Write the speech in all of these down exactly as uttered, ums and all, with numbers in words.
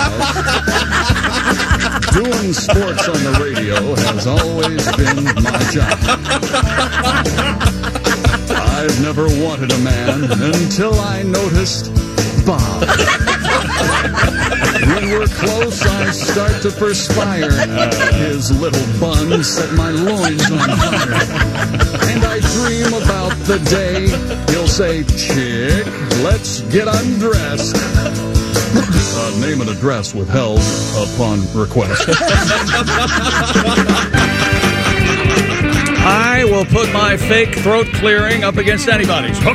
guys. Doing sports on the radio has always been my job. I've never wanted a man until I noticed Bob. When we're close, I start to perspire. His little bun set my loins on fire. And I dream about the day he'll say, "Chick, let's get undressed." Uh, name and address withheld upon request. I will put my fake throat clearing up against anybody's. Huh?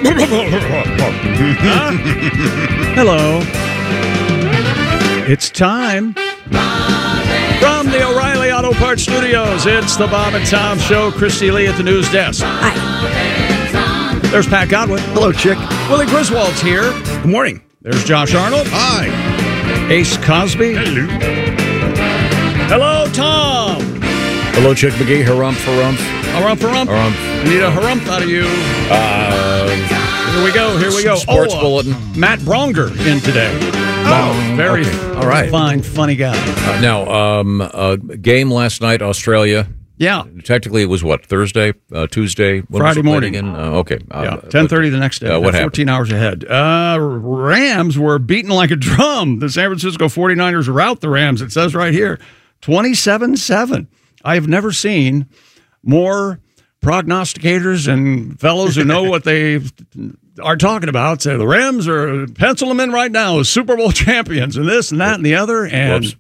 Hello. It's time. From the O'Reilly Auto Parts Studios, it's the Bob and Tom Show. Christy Lee at the news desk. Hi. There's Pat Godwin. Hello, Chick. Willie Griswold's here. Good morning. There's Josh Arnold. Hi. Ace Cosby. Hello. Hello, Tom. Hello, Chick McGee. Harumph, harumph. Harumph, harumph. Harumph. I need a harumph out of you. Uh, here we go. Here we go. Sports oh, uh, bulletin. Matt Bronger in today. Oh, very okay. All right. fine, funny guy. Uh, now, um, uh, game last night, Australia. Yeah. Technically, it was what, Thursday, uh, Tuesday? When Friday was it morning. Again? Uh, okay. Uh, Yeah, ten thirty the next day. Uh, what happened? fourteen hours ahead. Uh, Rams were beaten like a drum. The San Francisco forty-niners rout the Rams. It says right here, twenty-seven seven. I have never seen more prognosticators and fellows who know what they are talking about say the Rams are pencil them in right now as Super Bowl champions and this and that and the other. And, Whoops.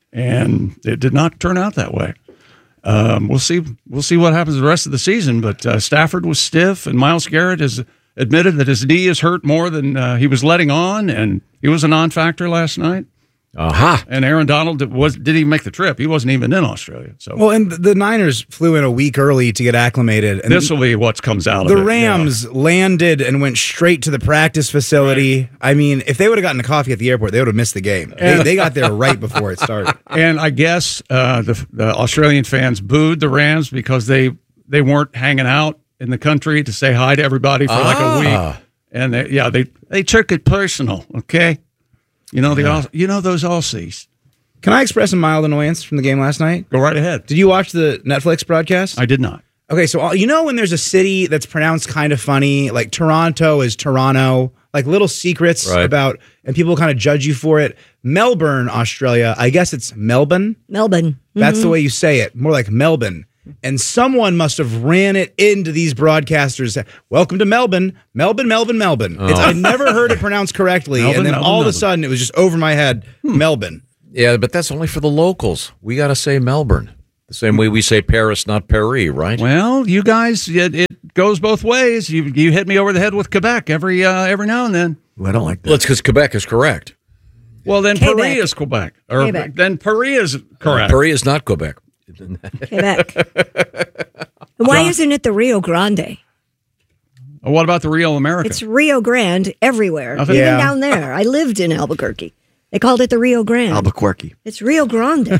and it did not turn out that way. Um, we'll see. We'll see what happens the rest of the season. But uh, Stafford was stiff, and Myles Garrett has admitted that his knee is hurt more than uh, he was letting on, and he was a non-factor last night. Aha. And Aaron Donald was didn't even make the trip. He wasn't even in Australia. So Well, and the Niners flew in a week early to get acclimated. And this will be what comes out of the it. Rams yeah. landed and went straight to the practice facility. Right. I mean, if they would have gotten a coffee at the airport, they would have missed the game. They, they got there right before it started. And I guess uh, the, the Australian fans booed the Rams because they they weren't hanging out in the country to say hi to everybody for like a Ah. week. And they, yeah, they they took it personal. Okay, you know the Yeah. you know those Aussies. Can I express a mild annoyance from the game last night? Go right ahead. Did you watch the Netflix broadcast? I did not. Okay, so uh, you know when there's a city that's pronounced kind of funny, like Toronto is Toronto, like little secrets Right. about, and people kind of judge you for it. Melbourne, Australia, I guess it's Melbourne. Melbourne. That's the way you say it, more like Melbourne. And someone must have ran it into these broadcasters. Welcome to Melbourne, Melbourne, Melbourne, Melbourne. It's, I never heard it pronounced correctly, Melbourne, and then Melbourne, all of Melbourne. a sudden it was just over my head, Melbourne. Yeah, but that's only for the locals. We got to say Melbourne. The same way we say Paris, not Paris, right? Well, you guys, it, it goes both ways. You you hit me over the head with Quebec every uh, every now and then. I don't like that. Well, it's because Quebec is correct. Well, then Quebec. Paris is Quebec, or Quebec. then Paris is correct. Paris is not Quebec. Quebec. Why isn't it the Rio Grande? Well, what about the Rio America? It's Rio Grande everywhere, Nothing- even Yeah. down there. I lived in Albuquerque. They called it the Rio Grande. Albuquerque. It's Rio Grande.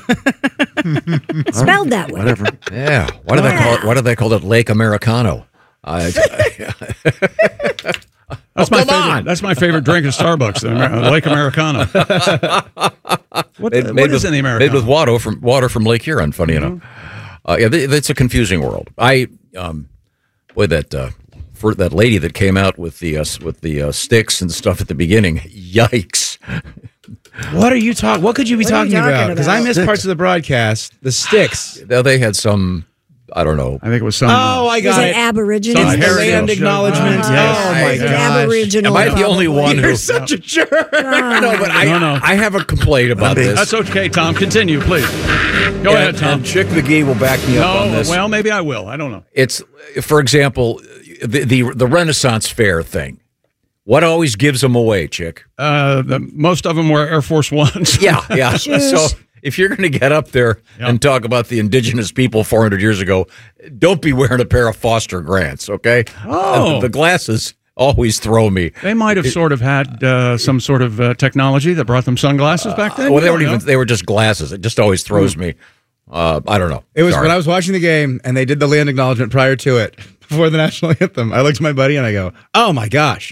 Spelled that way. Whatever. Yeah. Why do they call it? Why do they call it Lake Americano? I, That's Oh, my come favorite. on. That's my favorite drink at Starbucks, the Amer- Lake Americano. What, made, what made is with, in the Americano? Made with water from water from Lake Huron. Funny enough, uh, yeah, th- it's a confusing world. I, um, boy, that uh, for that lady that came out with the uh, with the uh, sticks and stuff at the beginning. Yikes! What are you talking? What could you be What are you talking talking about? Because I about? missed parts of the broadcast. The sticks. Now they had some. I don't know. I think it was some. Oh, I Was got it it. Aboriginal? Some It's the heritage. land acknowledgement. Uh, yes. Oh my Is it gosh. Aboriginal? Am I the only probably? one who? You're such a jerk. No, but I, No, no. I have a complaint about this. That's okay, Tom. Continue, please. Go and, ahead, Tom. And Chick McGee will back me up on No, this. well, maybe I will. I don't know. It's, for example, the, the the Renaissance Fair thing. What always gives them away, Chick? Uh, the, most of them were Air Force Ones. Yeah, yeah. Shoes. So if you're going to get up there Yeah. and talk about the indigenous people four hundred years ago, don't be wearing a pair of Foster Grants, okay? Oh. Uh, the glasses always throw me. They might have sort of had uh, some sort of uh, technology that brought them sunglasses back then. Well, they You weren't don't even. know. They were just glasses. It just always throws me. Uh, I don't know. It was Sorry. when I was watching the game and they did the land acknowledgement prior to it, before the national anthem. I looked at my buddy and I go, "Oh my gosh,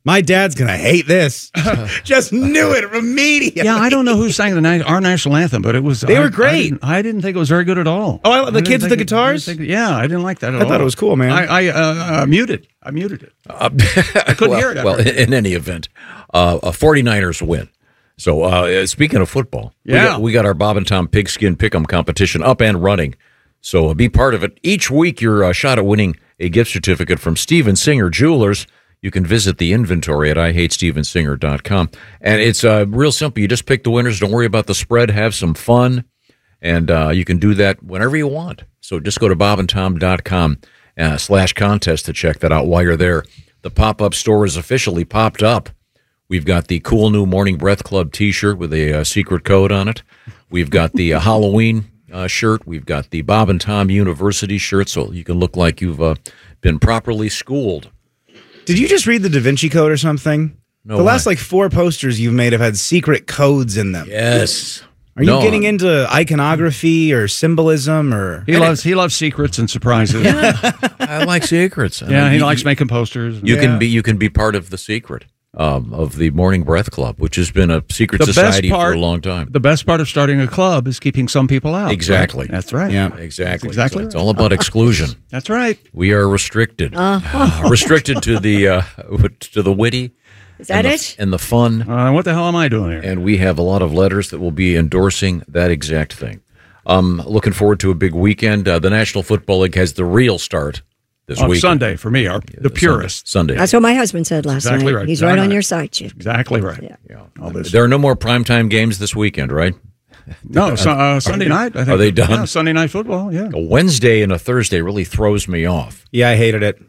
My dad's going to hate this. Just knew it immediately. Yeah, I don't know who sang the na- our national anthem, but it was. They I, were great. I didn't, I didn't think it was very good at all. Oh, I, the I kids with the think it- guitars? I didn't think- yeah, I didn't like that at all. I thought it was cool, man. I, I uh, uh, muted. I muted it. Uh, I couldn't well, hear it. Well, after. in, in any event, uh, a 49ers win. So uh, speaking of football, Yeah. we, got, we got our Bob and Tom Pigskin Pick'em competition up and running. So uh, be part of it. Each week, you're a shot at winning a gift certificate from Steven Singer Jewelers. You can visit the inventory at I hate steven singer dot com. And it's uh, real simple. You just pick the winners. Don't worry about the spread. Have some fun. And uh, you can do that whenever you want. So just go to bob and tom dot com uh, slash contest to check that out while you're there. The pop-up store is officially popped up. We've got the cool new Morning Breath Club T-shirt with a uh, secret code on it. We've got the uh, Halloween uh, shirt. We've got the Bob and Tom University shirt, so you can look like you've uh, been properly schooled. Did you just read the Da Vinci Code or something? No, the last why? like four posters you've made have had secret codes in them. Yes. Are you No, getting I'm- into iconography or symbolism or? He loves he loves secrets and surprises. Yeah, I like secrets. I mean, he you- likes making posters. You Yeah. can be you can be part of the secret um, of the Morning Breath Club, which has been a secret The best society part- for a long time. The best part of starting a club is keeping some people out. Exactly. right? That's right. Yeah. Exactly. exactly So it's all about exclusion. That's right. We are restricted, uh, restricted to the uh, to the witty. Is that and it? The, and the fun, Uh, what the hell am I doing here? and we have a lot of letters that will be endorsing that exact thing. Um, looking forward to a big weekend. Uh, the National Football League has the real start this On week. Sunday for me, our, the purists. Sunday. That's what my husband said last Exactly night. right. He's Exactly right on right. your side, Chief. Exactly right. Yeah. Yeah. All this- There are no more primetime games this weekend, right? No, so, uh, Sunday night. I think. Are they done? Yeah, Sunday night football. Yeah. A Wednesday and a Thursday really throws me off. Yeah, I hated it.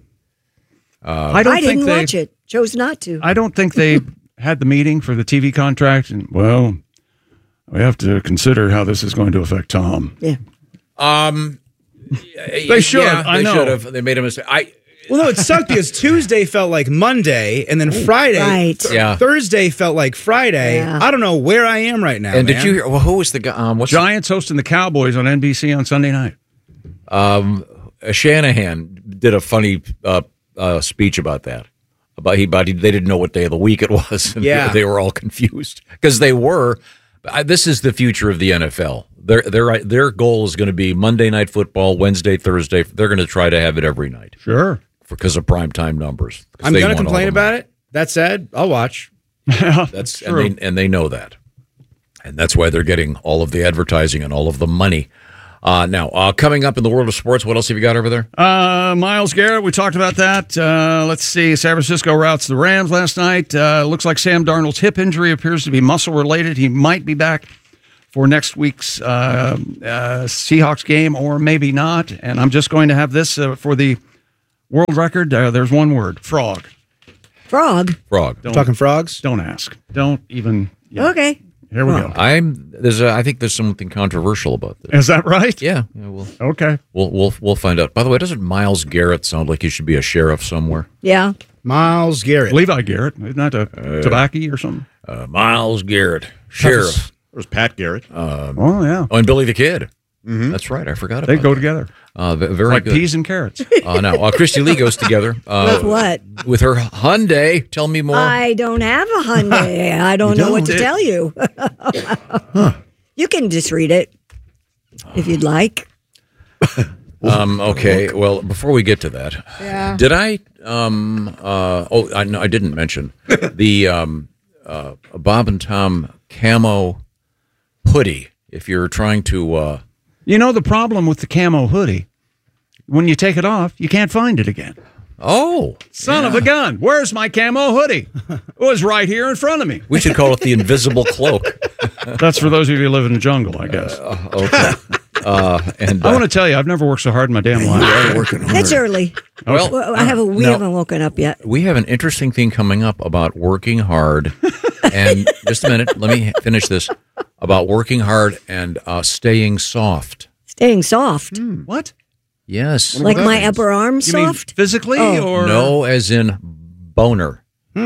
I don't I think didn't they, watch it. Chose not to. I don't think they had the meeting for the T V contract, and well, we have to consider how this is going to affect Tom. yeah. Um, They should. Yeah, I they know. should have. They made a mistake. I. Well, no, it sucked because Tuesday felt like Monday, and then Friday, Right. th- Yeah. Thursday felt like Friday. Yeah. I don't know where I am right now. And did man. you hear? Well, who was the guy? Um, what's Giants hosting the Cowboys on N B C on Sunday night. the, um, uh, Shanahan did a funny uh, uh, speech about that. About he, about he, they didn't know what day of the week it was. And Yeah. they were all confused because they were. I, this is the future of the N F L. Their their their goal is going to be Monday Night Football, Wednesday, Thursday. They're going to try to have it every night Sure. because of primetime numbers. 'Cause I'm they going to want all complain the about money. it. That said, I'll watch. That's and they, and they know that, and that's why they're getting all of the advertising and all of the money. Uh, now, uh, coming up in the world of sports, what else have you got over there? Uh, Miles Garrett, we talked about that. Uh, let's see. San Francisco routs the Rams last night. Uh, looks like Sam Darnold's hip injury appears to be muscle related. He might be back for next week's uh, uh, Seahawks game, or maybe not. And I'm just going to have this uh, for the world record. Uh, there's one word: frog. Frog. Frog. Don't, Talking frogs? don't ask. Don't even. yeah. Okay. Here we go. I'm there's a, I think there's something controversial about this. Is that right? Yeah, yeah we'll, Okay. we'll we'll we'll find out. By the way, doesn't Miles Garrett sound like he should be a sheriff somewhere? Yeah. Miles Garrett. Levi Garrett. Isn't that a tobacco or something? Uh, Miles Garrett, sheriff. There was Pat Garrett. Oh, yeah. Oh, and Billy the Kid. That's right. I forgot about They go that. together Uh, v- very like good. peas and carrots. Uh, now, uh, Christy Lee goes together uh, With what? with her Hyundai. Tell me more. I don't have a Hyundai. I don't know what to don't? tell you. You can just read it if you'd like. Um, okay. Well, before we get to that, Yeah. did I? Um, uh, oh, I, no, I didn't mention the um, uh, Bob and Tom camo hoodie. If you're trying to, uh, You know the problem with the camo hoodie? When you take it off, you can't find it again. oh, Son of a gun. Where's my camo hoodie? It was right here in front of me. we should call it the invisible cloak. That's for those of you who live in the jungle, I guess. Okay. Uh, and I uh, want to tell you, I've never worked so hard in my damn life. It's early. well, Well, I haven't. We no. haven't woken up yet. we have an interesting thing coming up about working hard. And just a minute, let me finish this about working hard and uh, staying soft. Staying soft, What? Yes. like my upper arm You mean soft. physically Oh. or No, as in boner.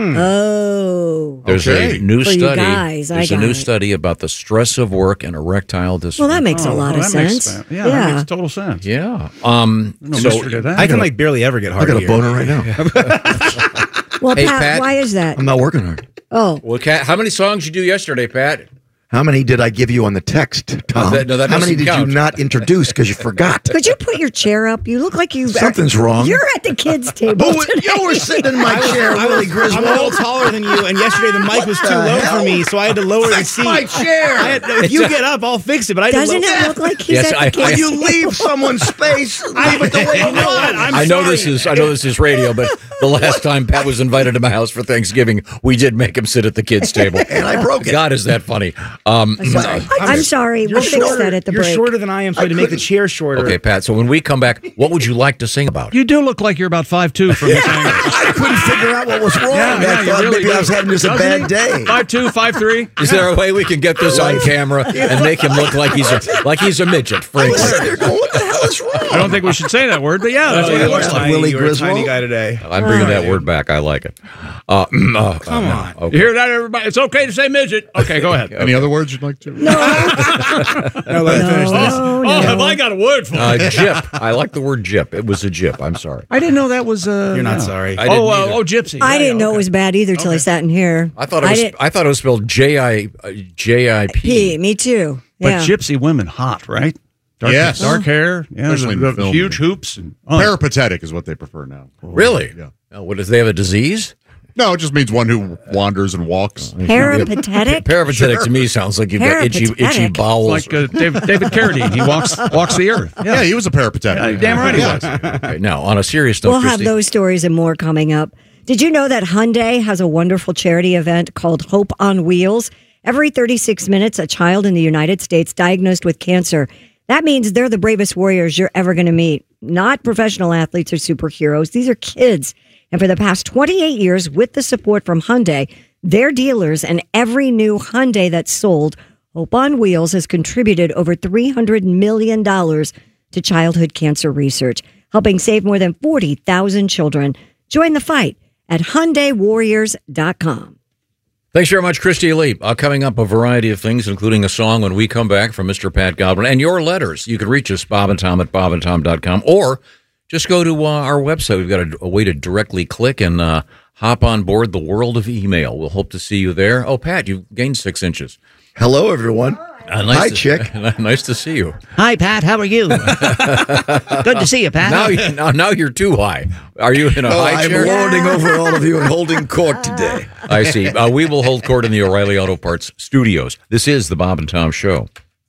Oh, There's Okay. a new For you study. guys, I there's a got new it. study about the stress of work and erectile dysfunction. well, that makes a Oh, lot well, of that makes sense. sense. Yeah, that makes total sense. yeah. Um. No so mystery to that. I can like barely ever get I hard got a here. boner right now. Well, Hey, Pat, Pat. why is that? I'm not working hard. Oh, Well, Kat, how many songs you do yesterday, Pat? How many did I give you on the text, Tom? that- no, that How many doesn't did count. you not introduce because you forgot? could you put your chair up? You look like you. Something's wrong. You're at the kids' table. Oh, today. you were sitting in my chair, I Willie was, Griswold. I'm a little taller than you, and yesterday the mic was too What the low hell? for me, so I had to lower the That's seat. my chair. I had, if you get up, I'll fix it. But I had Doesn't to lower, it look like he's Yes, at the I- kids' I- When you table? leave someone's space, I, leave it the way you you know want what? it. I'm I know sorry. this is I know this is radio, but the last time Pat was invited to my house for Thanksgiving, we did make him sit at the kids' table, And I broke it. God, is that funny? Um, I'm sorry. We'll fix Shorter- that at the You're break. shorter than I am, so I had to make the chair shorter. okay, Pat. So when we come back, what would you like to sing about? You do look like you're about five two from this angle. I couldn't figure out what was wrong. Yeah, I yeah, you thought really maybe I do. was having just a Doesn't bad he? day. Five two, five three. Is there a way we can get this on camera and make him look like he's a like he's a midget? Frankly, They're going, what the hell is wrong? I don't think we should say that word, but yeah, that's Oh, what yeah, it looks you're like. tiny, Willie you're a Griswold. tiny guy today. I'm bringing that word back. I like it. Uh, uh, Come on. Okay. You hear that, everybody? It's okay to say midget. Okay, go ahead. Any other words you'd like to? No, let me finish this. Oh, Oh, no. have I got a word for Uh, it? jip. I like the word jip. It was a jip. I'm sorry. I didn't know that was. Uh, You're not no. sorry. I didn't Oh, uh, either. oh, gypsy. I Yeah, didn't yeah, know okay. it was bad either till I sat in here. I thought it was. didn't- I thought it was spelled J I uh, J I P. P. Me too. But Yeah. gypsy women hot, right? Dark, Yes. dark hair, yeah, Especially the, in the film. huge hoops. And, oh, Peripatetic is what they prefer now. Really? Yeah. Oh, what, does they have a disease? No, it just means one who wanders and walks. Peripatetic. Peripatetic to me sounds like you've got itchy, itchy Peripatetic. bowels. like uh, David, David Carradine. He walks walks the earth. Yeah, he was a peripatetic. Yeah, damn right he Yeah. was. Okay, now, on a serious note, We'll have Christy, those stories and more coming up. Did you know that Hyundai has a wonderful charity event called Hope on Wheels? Every thirty-six minutes, a child in the United States diagnosed with cancer. That means they're the bravest warriors you're ever going to meet. Not professional athletes or superheroes. These are kids. And for the past twenty-eight years, with the support from Hyundai, their dealers, and every new Hyundai that's sold, Hope on Wheels has contributed over three hundred million dollars to childhood cancer research, helping save more than forty thousand children. Join the fight at Hyundai Warriors dot com. thanks very much, Christy Lee. Uh, coming up, a variety of things, including a song when we come back from Mister Pat Godwin. And your letters. You can reach us, Bob and Tom at bob and tom dot com, or just go to uh, our website. We've got a, a way to directly click and uh, hop on board the world of email. We'll hope to see you there. Oh, Pat, you've gained six inches. Hello, everyone. Uh, nice Hi, to, chick. nice to see you. Hi, Pat. How are you? Good to see you, Pat. Now, you, now, now you're too high. Are you in a Oh, high I'm chair? lording over all of you and holding court today. I see. Uh, we will hold court in the O'Reilly Auto Parts studios. This is the Bob and Tom Show.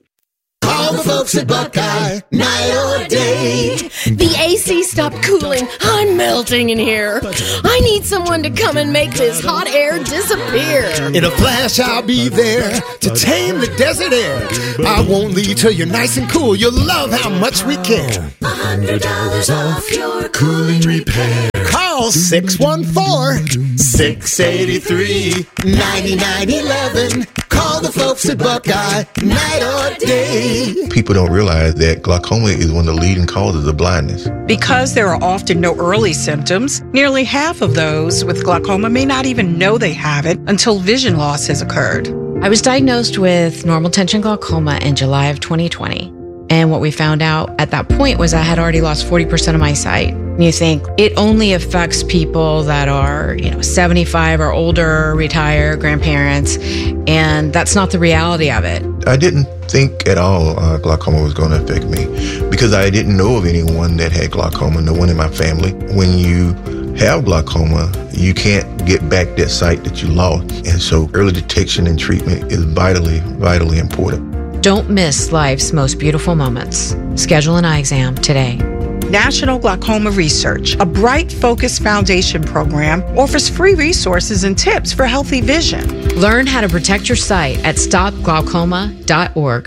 Call the folks at Buckeye, night or day. The A C stopped cooling. I'm melting in here. I need someone to come and make this hot air disappear. In a flash, I'll be there to tame the desert air. I won't leave till you're nice and cool. You'll love how much we care. A hundred dollars off your cooling repair. Call six one four, six eight three, nine nine one one. Call the folks at Buckeye, night or day. People don't realize that glaucoma is one of the leading causes of blindness. Because there are often no early symptoms, nearly half of those with glaucoma may not even know they have it until vision loss has occurred. I was diagnosed with normal tension glaucoma in July of twenty twenty. And what we found out at that point was I had already lost forty percent of my sight. And you think it only affects people that are, you know, seventy-five or older, retired, grandparents. And that's not the reality of it. I didn't think at all uh, glaucoma was going to affect me because I didn't know of anyone that had glaucoma, no one in my family. When you have glaucoma, you can't get back that sight that you lost. And so early detection and treatment is vitally, vitally important. Don't miss life's most beautiful moments. Schedule an eye exam today. National Glaucoma Research, a Bright Focus Foundation program, offers free resources and tips for healthy vision. Learn how to protect your sight at stop glaucoma dot org.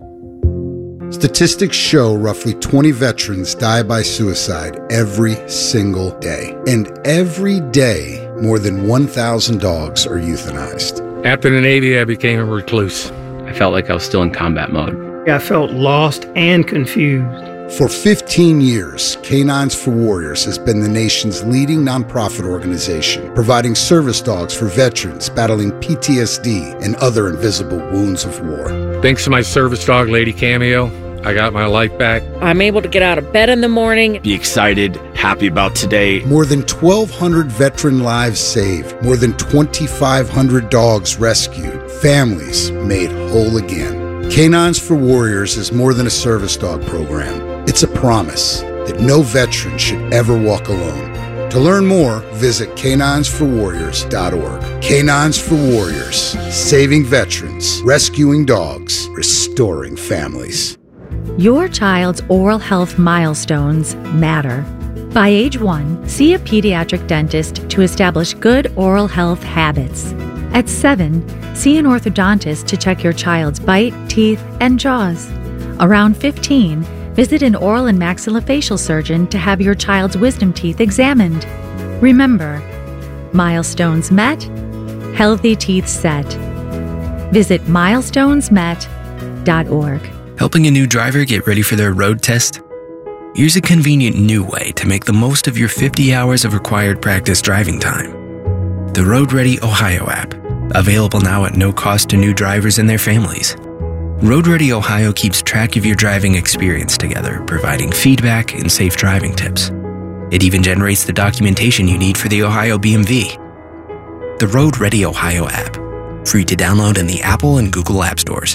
Statistics show roughly twenty veterans die by suicide every single day. And every day, more than one thousand dogs are euthanized. After the Navy, I became a recluse. I felt like I was still in combat mode. I felt lost and confused. For fifteen years, Canines for Warriors has been the nation's leading nonprofit organization, providing service dogs for veterans battling P T S D and other invisible wounds of war. Thanks to my service dog, Lady Cameo, I got my life back. I'm able to get out of bed in the morning. Be excited, happy about today. More than twelve hundred veteran lives saved. More than twenty-five hundred dogs rescued. Families made whole again. Canines for Warriors is more than a service dog program. It's a promise that no veteran should ever walk alone. To learn more, visit canines for warriors dot org. Canines for Warriors, saving veterans, rescuing dogs, restoring families. Your child's oral health milestones matter. By age one, see a pediatric dentist to establish good oral health habits. At seven, see an orthodontist to check your child's bite, teeth, and jaws. Around fifteen, visit an oral and maxillofacial surgeon to have your child's wisdom teeth examined. Remember, milestones met, healthy teeth set. Visit milestones met dot org. Helping a new driver get ready for their road test? Here's a convenient new way to make the most of your fifty hours of required practice driving time. The Road Ready Ohio app, available now at no cost to new drivers and their families. Road Ready Ohio keeps track of your driving experience together, providing feedback and safe driving tips. It even generates the documentation you need for the Ohio B M V. The Road Ready Ohio app, free to download in the Apple and Google App Stores.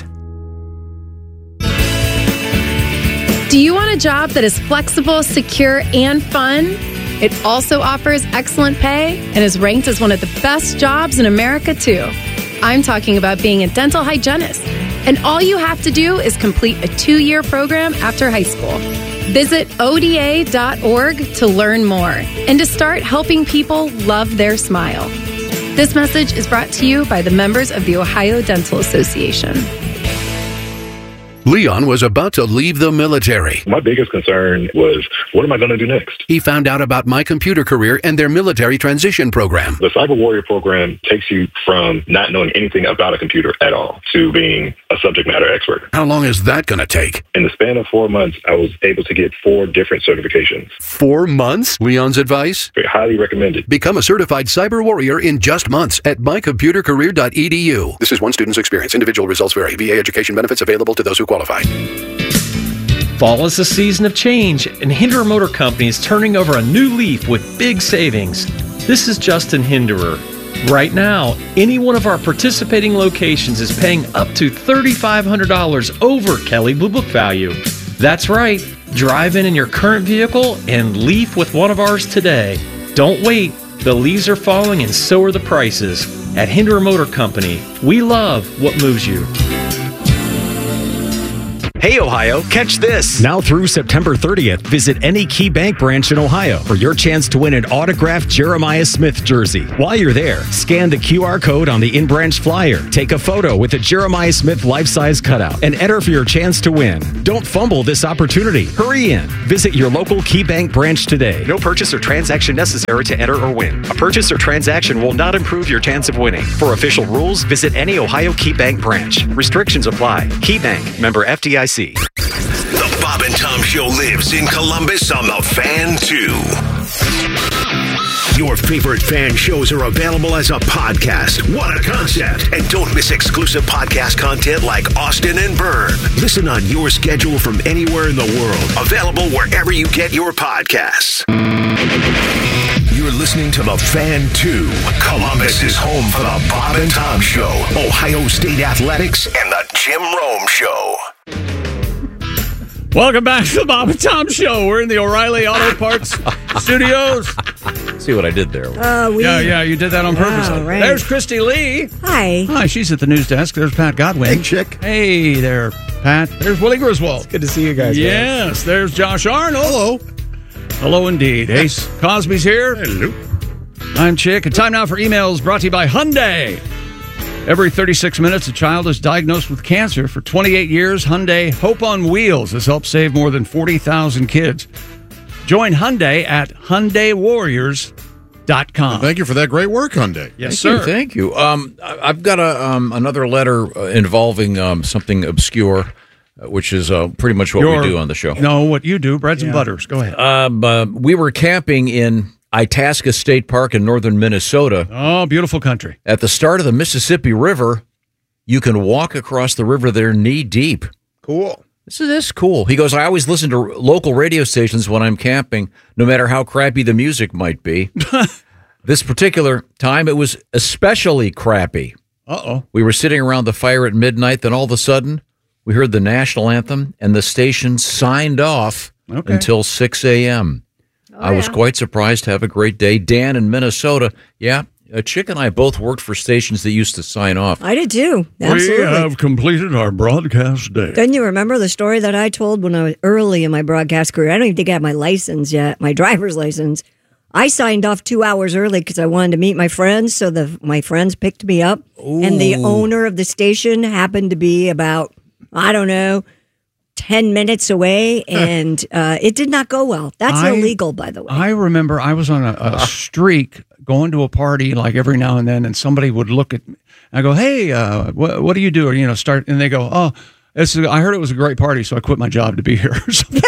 Do you want a job that is flexible, secure, and fun? It also offers excellent pay and is ranked as one of the best jobs in America, too. I'm talking about being a dental hygienist. And all you have to do is complete a two-year program after high school. Visit O D A dot org to learn more and to start helping people love their smile. This message is brought to you by the members of the Ohio Dental Association. Leon was about to leave the military. My biggest concern was, what am I going to do next? He found out about My Computer Career and their military transition program. The Cyber Warrior program takes you from not knowing anything about a computer at all to being a subject matter expert. How long is that going to take? In the span of four months, I was able to get four different certifications. Four months? Leon's advice? Very highly recommended. Become a certified cyber warrior in just months at my computer career dot e d u. This is one student's experience. Individual results vary. V A education benefits available to those who qualify. Fall is a season of change, and Hinderer Motor Company is turning over a new leaf with big savings. This is Justin Hinderer. Right now, any one of our participating locations is paying up to three thousand five hundred dollars over Kelley Blue Book value. That's right. Drive in in your current vehicle and leaf with one of ours today. Don't wait. The leaves are falling and so are the prices. At Hinderer Motor Company, we love what moves you. Hey Ohio, catch this! Now through September thirtieth, visit any Key Bank branch in Ohio for your chance to win an autographed Jeremiah Smith jersey. While you're there, scan the Q R code on the in-branch flyer, take a photo with a Jeremiah Smith life-size cutout, and enter for your chance to win. Don't fumble this opportunity. Hurry in. Visit your local Key Bank branch today. No purchase or transaction necessary to enter or win. A purchase or transaction will not improve your chance of winning. For official rules, visit any Ohio Key Bank branch. Restrictions apply. Key Bank, member F D I C. The Bob and Tom Show lives in Columbus on the Fan two. Your favorite fan shows are available as a podcast. What a concept! And don't miss exclusive podcast content like Austin and Byrne. Listen on your schedule from anywhere in the world. Available wherever you get your podcasts. You're listening to the Fan two. Columbus is home for the Bob and Tom Show, Ohio State Athletics, and the Jim Rome Show. Welcome back to the Bob and Tom Show. We're in the O'Reilly Auto Parts Studios. See what I did there? Uh, we, yeah, yeah, you did that on purpose. Oh, right. There's Christy Lee. Hi. Hi, she's at the news desk. There's Pat Godwin. Hey, chick. Hey there, Pat. There's Willie Griswold. It's good to see you guys. Yes, guys. There's Josh Arnold. Hello. Hello indeed. Ace Cosby's here. Hello. I'm Chick. And time now for emails brought to you by Hyundai. Every thirty-six minutes, a child is diagnosed with cancer. For twenty-eight years, Hyundai Hope on Wheels has helped save more than forty thousand kids. Join Hyundai at Hyundai Warriors dot com. Thank you for that great work, Hyundai. Yes, thank sir. You, thank you. Um, I- I've got a um, another letter uh, involving um, something obscure, uh, which is uh, pretty much what Your- we do on the show. No, what you do, breads and butters. Go ahead. Um, uh, we were camping in Itasca State Park in northern Minnesota. Oh, beautiful country. At the start of the Mississippi River, you can walk across the river there knee deep. Cool. This is this cool. He goes, I always listen to local radio stations when I'm camping, no matter how crappy the music might be. This particular time, it was especially crappy. Uh-oh. We were sitting around the fire at midnight, then all of a sudden, we heard the national anthem, and the station signed off Okay. until six a.m. Oh, I was yeah. quite surprised. Have a great day. Dan in Minnesota. Yeah, uh, Chick and I both worked for stations that used to sign off. I did too. Absolutely. We have completed our broadcast day. Don't you remember the story that I told when I was early in my broadcast career? I don't even think I had my license yet, my driver's license. I signed off two hours early because I wanted to meet my friends. So the my friends picked me up, and the owner of the station happened to be about, I don't know, ten minutes away, and uh, it did not go well. That's I- illegal, by the way. I remember I was on a, a streak going to a party like every now and then, and somebody would look at me. I go, "Hey, uh, what, what do you do?" Or, you know, start, and they go, "Oh, it's a, I heard it was a great party, so I quit my job to be here."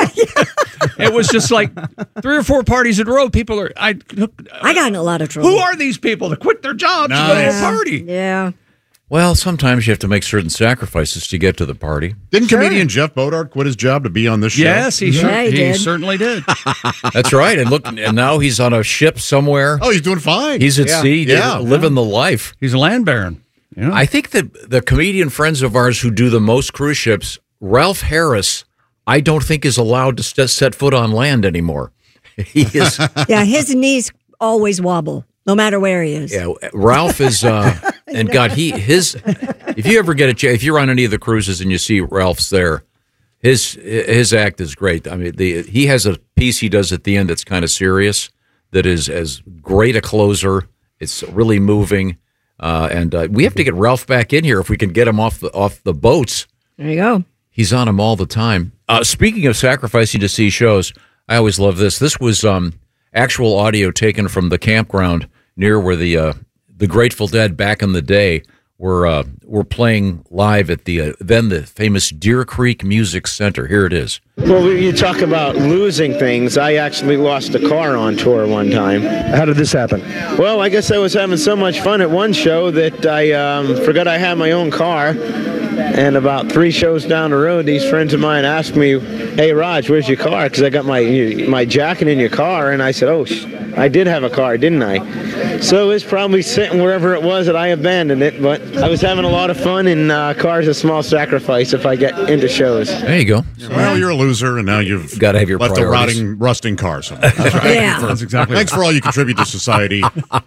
It was just like three or four parties in a row. People are, I, I got in a lot of trouble. who are these people to quit their jobs to go to a Nice. party? Yeah. Well, sometimes you have to make certain sacrifices to get to the party. Didn't comedian Jeff Bodart quit his job to be on this show? Yes, he, cer- he certainly did. That's right. And look, and now he's on a ship somewhere. Oh, he's doing fine. He's at Yeah. sea, Yeah. living the life. He's a land baron. Yeah. I think that the comedian friends of ours who do the most cruise ships, Ralph Harris, I don't think is allowed to st- set foot on land anymore. He is. Yeah, his knees always wobble, no matter where he is. Yeah, Ralph is, uh, and God, he his. If you ever get a chance, if you're on any of the cruises and you see Ralph's there, his his act is great. I mean, the he has a piece he does at the end that's kind of serious, that is as great a closer. It's really moving, uh, and uh, we have to get Ralph back in here if we can get him off the off the boats. There you go. He's on them all the time. Uh, speaking of sacrificing to see shows, I always love this. This was um, actual audio taken from the campground near where the uh, the Grateful Dead back in the day were uh, were playing live at the uh, then the famous Deer Creek Music Center. Here it is. Well, you talk about losing things. I actually lost a car on tour one time. How did this happen? Well, I guess I was having so much fun at one show that I um, forgot I had my own car. And about three shows down the road, these friends of mine asked me, "Hey, Raj, where's your car?" Because I got my my jacket in your car. And I said, "Oh, sh- I did have a car, didn't I?" So it's probably sitting wherever it was that I abandoned it. But I was having a lot of fun, and uh, car's a small sacrifice if I get into shows. There you go. Well, you're a loser, and now you've got to have your left priorities. a rotting, rusting car somewhere. That's right. Yeah. That's exactly Thanks for all you contribute to society.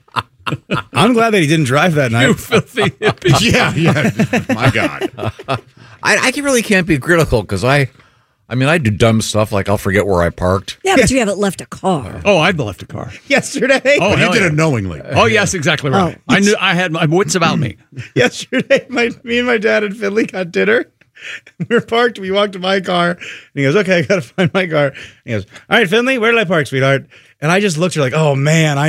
I'm glad that he didn't drive that night. You filthy hippie. yeah, yeah. My God. I, I really can't be critical because I, I mean, I do dumb stuff like I'll forget where I parked. Yeah, but you haven't left a car. Oh, I'd left a car. Yesterday. Oh, But you hell did yeah. it knowingly. Oh, yes, exactly right. Oh. I knew I had my wits about me. Yesterday, my me and my dad and Finley got dinner. We were parked. We walked to my car, and he goes, "Okay, I got to find my car." And he goes, "All right, Finley, where did I park, sweetheart?" And I just looked at her like, "Oh man, I